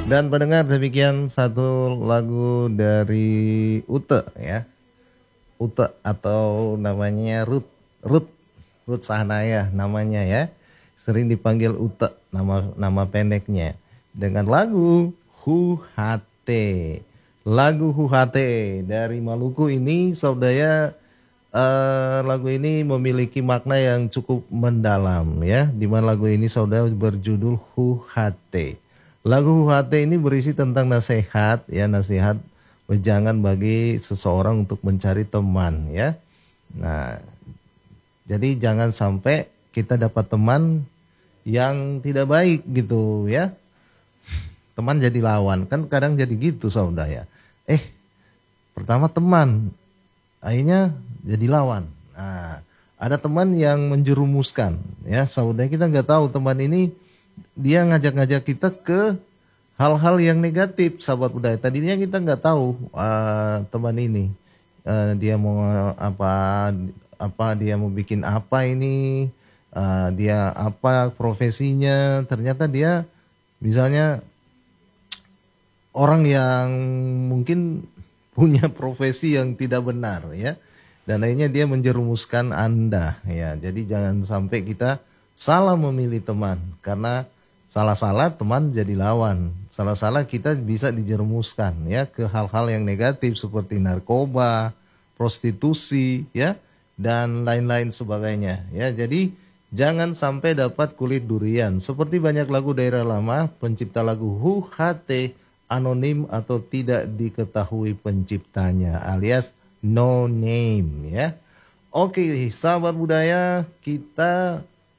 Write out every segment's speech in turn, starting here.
Dan pendengar, demikian satu lagu dari Ute ya. Ute atau namanya Ruth Ruth Sahanaya namanya ya. Sering dipanggil Ute nama pendeknya. Dengan lagu Huhate. Lagu Huhate dari Maluku ini saudara, lagu ini memiliki makna yang cukup mendalam ya. Di mana lagu ini saudara berjudul Huhate. Lagu Huhate ini berisi tentang nasihat ya, nasihat wejangan bagi seseorang untuk mencari teman ya. Nah, jadi jangan sampai kita dapat teman yang tidak baik gitu ya. Teman jadi lawan, kan kadang jadi gitu saudara ya. Pertama teman, akhirnya jadi lawan. Nah, ada teman yang menjerumuskan ya saudara, kita nggak tahu teman ini dia ngajak-ngajak kita ke hal-hal yang negatif sahabat budaya. Tadinya kita nggak tahu teman ini dia mau apa dia mau bikin apa ini, dia apa profesinya. Ternyata dia misalnya orang yang mungkin punya profesi yang tidak benar ya, dan akhirnya dia menjerumuskan Anda ya. Jadi jangan sampai kita salah memilih teman, karena salah-salah teman jadi lawan, salah-salah kita bisa dijerumuskan ya ke hal-hal yang negatif seperti narkoba, prostitusi ya, dan lain-lain sebagainya ya. Jadi jangan sampai dapat kulit durian seperti banyak lagu daerah lama pencipta lagu Huhate anonim atau tidak diketahui penciptanya alias no name ya. Oke, sahabat budaya, kita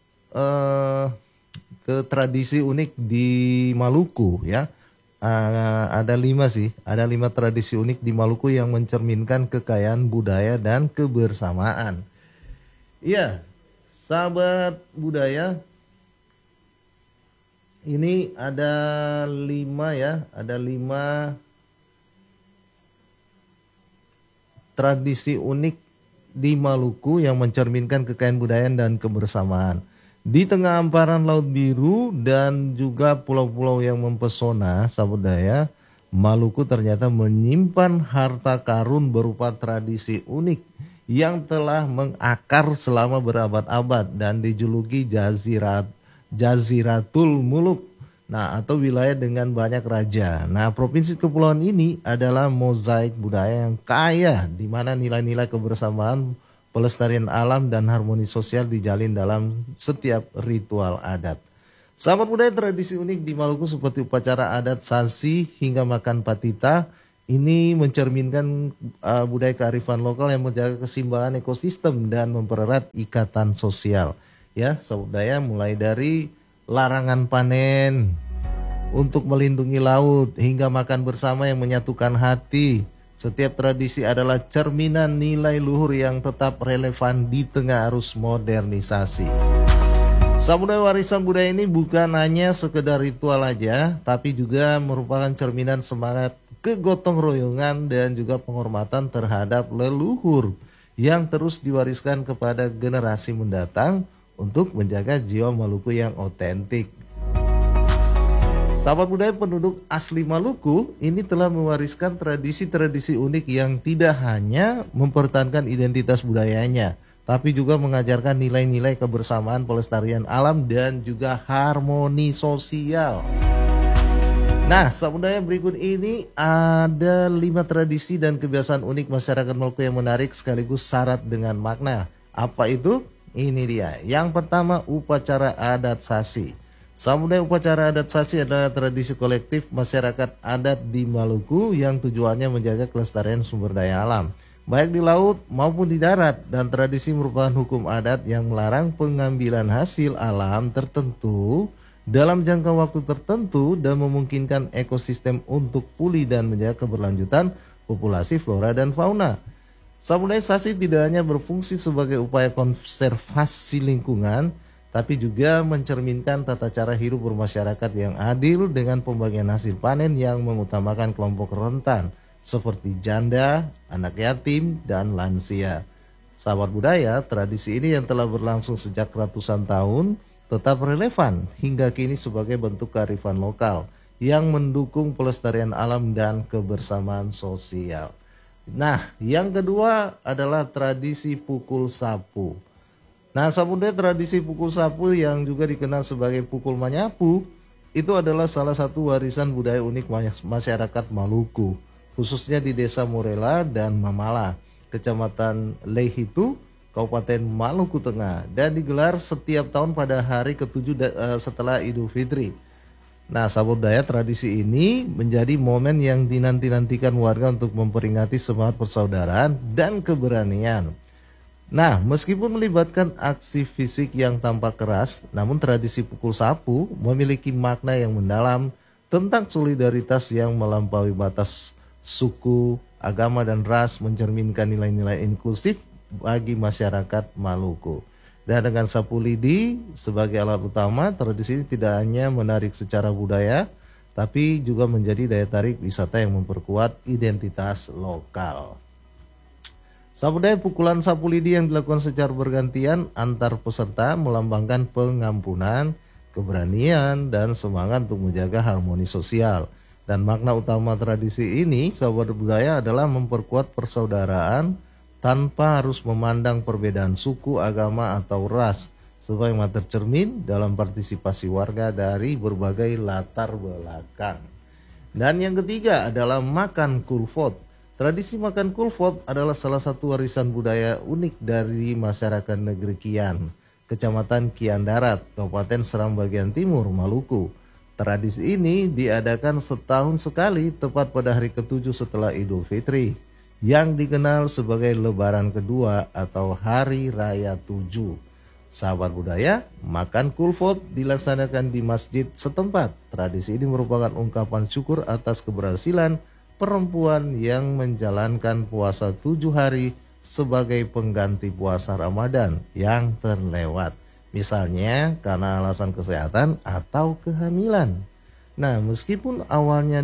ke tradisi unik di Maluku ya. Ada 5 sih, ada 5 tradisi unik di Maluku yang mencerminkan kekayaan budaya dan kebersamaan. Iya, sahabat budaya, ini ada 5 ya, ada 5 tradisi unik di Maluku yang mencerminkan kekayaan budaya dan kebersamaan. Di tengah hamparan Laut Biru dan juga pulau-pulau yang mempesona, sahabat budaya, Maluku ternyata menyimpan harta karun berupa tradisi unik yang telah mengakar selama berabad-abad dan dijuluki Jaziratul Muluk. Nah, atau wilayah dengan banyak raja. Nah, provinsi kepulauan ini adalah mozaik budaya yang kaya, di mana nilai-nilai kebersamaan, pelestarian alam, dan harmoni sosial dijalin dalam setiap ritual adat. Sahabat budaya, tradisi unik di Maluku seperti upacara adat Sasi hingga makan patita ini mencerminkan budaya kearifan lokal yang menjaga keseimbangan ekosistem dan mempererat ikatan sosial. Ya, sahabat budaya, mulai dari larangan panen untuk melindungi laut hingga makan bersama yang menyatukan hati. Setiap tradisi adalah cerminan nilai luhur yang tetap relevan di tengah arus modernisasi. Sahabat warisan budaya ini bukan hanya sekedar ritual aja, tapi juga merupakan cerminan semangat kegotong royongan dan juga penghormatan terhadap leluhur yang terus diwariskan kepada generasi mendatang untuk menjaga jiwa Maluku yang otentik. Sahabat budaya, penduduk asli Maluku ini telah mewariskan tradisi-tradisi unik yang tidak hanya mempertahankan identitas budayanya, tapi juga mengajarkan nilai-nilai kebersamaan, pelestarian alam, dan juga harmoni sosial. Nah, sahabat budaya, berikut ini ada 5 tradisi dan kebiasaan unik masyarakat Maluku yang menarik sekaligus syarat dengan makna. Apa itu? Ini dia. Yang pertama, upacara adat Sasi. Sahabat, upacara adat Sasi adalah tradisi kolektif masyarakat adat di Maluku yang tujuannya menjaga kelestarian sumber daya alam, baik di laut maupun di darat, dan tradisi merupakan hukum adat yang melarang pengambilan hasil alam tertentu dalam jangka waktu tertentu dan memungkinkan ekosistem untuk pulih dan menjaga keberlanjutan populasi flora dan fauna. Sahabat, Sasi tidak hanya berfungsi sebagai upaya konservasi lingkungan, tapi juga mencerminkan tata cara hidup bermasyarakat yang adil dengan pembagian hasil panen yang mengutamakan kelompok rentan seperti janda, anak yatim, dan lansia. Sahabat budaya, tradisi ini yang telah berlangsung sejak ratusan tahun tetap relevan hingga kini sebagai bentuk kearifan lokal yang mendukung pelestarian alam dan kebersamaan sosial. Nah, yang kedua adalah tradisi pukul sapu. Nah, Sabunda, tradisi pukul sapu yang juga dikenal sebagai pukul manyapu itu adalah salah satu warisan budaya unik masyarakat Maluku, khususnya di Desa Morela dan Mamala, Kecamatan Lehitu, Kabupaten Maluku Tengah, dan digelar setiap tahun pada hari ketujuh setelah Idul Fitri. Nah, Sabundaya, tradisi ini menjadi momen yang dinanti-nantikan warga untuk memperingati semangat persaudaraan dan keberanian. Nah, meskipun melibatkan aksi fisik yang tampak keras, namun tradisi pukul sapu memiliki makna yang mendalam tentang solidaritas yang melampaui batas suku, agama, dan ras, mencerminkan nilai-nilai inklusif bagi masyarakat Maluku. Dan dengan sapu lidi sebagai alat utama, tradisi ini tidak hanya menarik secara budaya, tapi juga menjadi daya tarik wisata yang memperkuat identitas lokal. Sabudaya pukulan sapu lidi yang dilakukan secara bergantian antar peserta melambangkan pengampunan, keberanian, dan semangat untuk menjaga harmoni sosial. Dan makna utama tradisi ini, sahabat budaya, adalah memperkuat persaudaraan tanpa harus memandang perbedaan suku, agama, atau ras, supaya tercermin dalam partisipasi warga dari berbagai latar belakang. Dan yang ketiga adalah makan kulfot. Tradisi makan kulfot adalah salah satu warisan budaya unik dari masyarakat negeri Kian, Kecamatan Kian Darat, Kabupaten Seram bagian timur, Maluku. Tradisi ini diadakan setahun sekali tepat pada hari ketujuh setelah Idul Fitri, yang dikenal sebagai Lebaran kedua atau Hari Raya Tujuh. Sahabat budaya, makan kulfot dilaksanakan di masjid setempat. Tradisi ini merupakan ungkapan syukur atas keberhasilan perempuan yang menjalankan puasa 7 hari sebagai pengganti puasa Ramadan yang terlewat, misalnya karena alasan kesehatan atau kehamilan. Nah, meskipun awalnya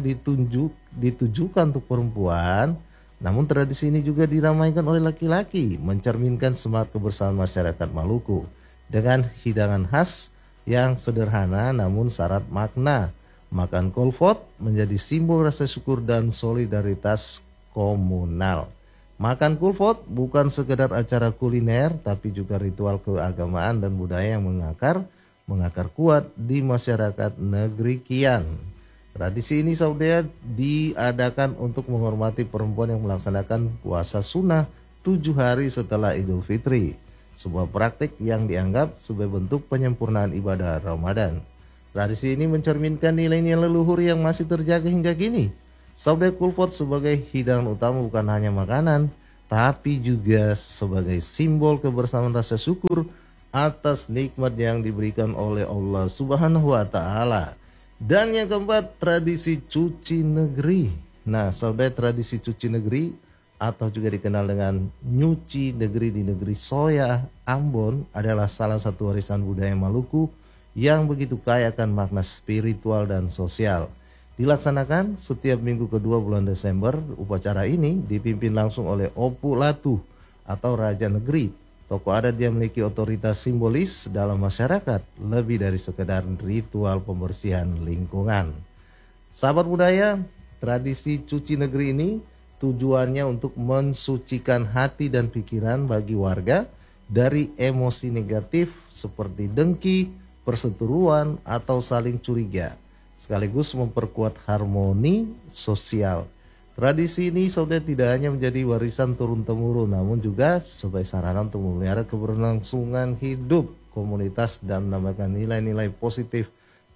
ditujukan untuk perempuan, namun tradisi ini juga diramaikan oleh laki-laki, mencerminkan semangat kebersamaan masyarakat Maluku dengan hidangan khas yang sederhana namun syarat makna. Makan kulfot menjadi simbol rasa syukur dan solidaritas komunal. Makan kulfot bukan sekedar acara kuliner, tapi juga ritual keagamaan dan budaya yang mengakar kuat di masyarakat negeri Kian. Tradisi ini saudara diadakan untuk menghormati perempuan yang melaksanakan puasa sunnah 7 hari setelah Idul Fitri, sebuah praktik yang dianggap sebagai bentuk penyempurnaan ibadah Ramadan. Tradisi ini mencerminkan nilai-nilai leluhur yang masih terjaga hingga kini. Saudara, kulfot sebagai hidangan utama bukan hanya makanan, tapi juga sebagai simbol kebersamaan rasa syukur atas nikmat yang diberikan oleh Allah Subhanahu wa Ta'ala. Dan yang keempat, tradisi cuci negeri. Nah, saudara, tradisi cuci negeri atau juga dikenal dengan nyuci negeri di negeri Soya, Ambon adalah salah satu warisan budaya Maluku yang begitu kaya akan makna spiritual dan sosial. Dilaksanakan setiap minggu kedua bulan Desember. Upacara ini dipimpin langsung oleh Opu Latu atau Raja Negeri, tokoh adat yang memiliki otoritas simbolis dalam masyarakat, lebih dari sekedar ritual pembersihan lingkungan. Sahabat budaya, tradisi cuci negeri ini tujuannya untuk mensucikan hati dan pikiran bagi warga dari emosi negatif seperti dengki, perseteruan, atau saling curiga, sekaligus memperkuat harmoni sosial. Tradisi ini saudara tidak hanya menjadi warisan turun-temurun, namun juga sebagai sarana untuk memelihara keberlangsungan hidup komunitas dan menambahkan nilai-nilai positif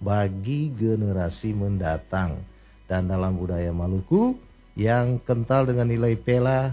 bagi generasi mendatang. Dan dalam budaya Maluku yang kental dengan nilai pela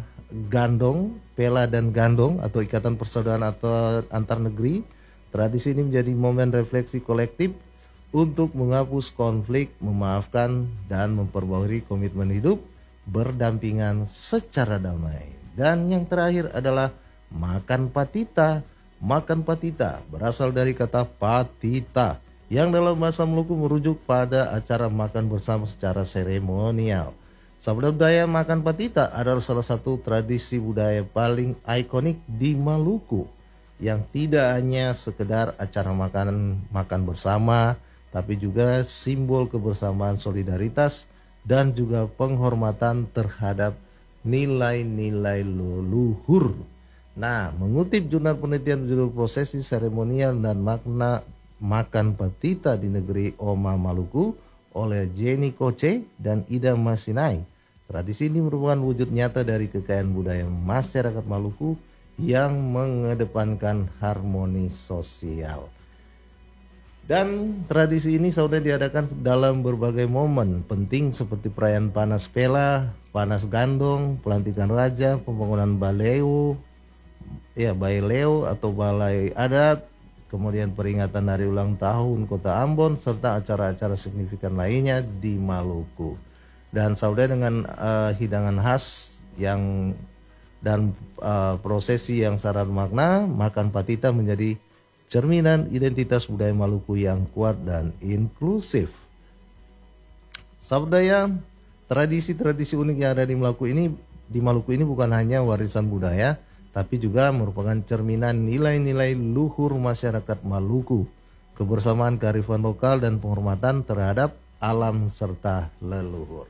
dan gandong atau ikatan persaudaraan atau antar negeri, tradisi ini menjadi momen refleksi kolektif untuk menghapus konflik, memaafkan, dan memperbarui komitmen hidup berdampingan secara damai. Dan yang terakhir adalah makan patita. Makan patita berasal dari kata patita yang dalam bahasa Maluku merujuk pada acara makan bersama secara seremonial. Sahabat budaya, makan patita adalah salah satu tradisi budaya paling ikonik di Maluku, yang tidak hanya sekedar acara makan bersama, tapi juga simbol kebersamaan, solidaritas, dan juga penghormatan terhadap nilai-nilai leluhur. Nah, mengutip jurnal penelitian judul prosesi seremonial dan makna makan patita di negeri Oma Maluku oleh Jenny Koce dan Ida Masinai. Tradisi ini merupakan wujud nyata dari kekayaan budaya masyarakat Maluku yang mengedepankan harmoni sosial. Dan tradisi ini saudara diadakan dalam berbagai momen penting seperti perayaan panas pela, panas gandong, pelantikan raja, pembangunan baleo, baileo atau balai adat, kemudian peringatan hari ulang tahun Kota Ambon, serta acara-acara signifikan lainnya di Maluku. Dan saudara dengan hidangan khas dan prosesi yang syarat makna, makan patita menjadi cerminan identitas budaya Maluku yang kuat dan inklusif. Saudara, tradisi-tradisi unik yang ada di Maluku ini bukan hanya warisan budaya, tapi juga merupakan cerminan nilai-nilai luhur masyarakat Maluku, kebersamaan kearifan lokal dan penghormatan terhadap alam serta leluhur.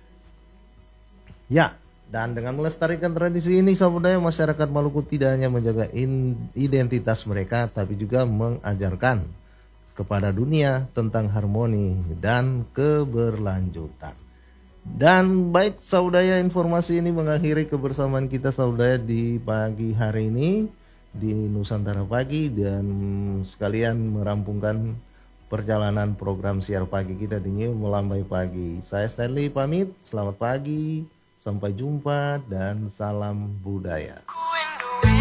Ya, dan dengan melestarikan tradisi ini, saudara, masyarakat Maluku tidak hanya menjaga identitas mereka, tapi juga mengajarkan kepada dunia tentang harmoni dan keberlanjutan. Dan baik saudara, informasi ini mengakhiri kebersamaan kita saudara di pagi hari ini di Nusantara Pagi, dan sekalian merampungkan perjalanan program siar pagi kita di New Melambai Pagi. Saya Stanley pamit, selamat pagi, sampai jumpa dan salam budaya.